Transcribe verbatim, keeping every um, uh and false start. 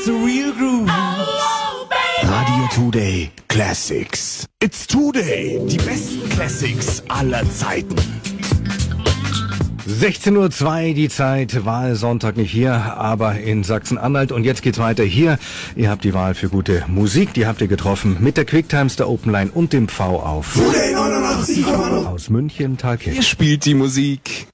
the real groove. Radio Today Classics. It's Today. Die besten Classics aller Zeiten. sechzehn Uhr zwei die Zeit, Wahlsonntag nicht hier, aber in Sachsen-Anhalt. Und jetzt geht's weiter hier. Ihr habt die Wahl für gute Musik, die habt ihr getroffen mit der Quicktimes, der Openline und dem V auf. Aus München, Thalkirch. Ihr spielt die Musik.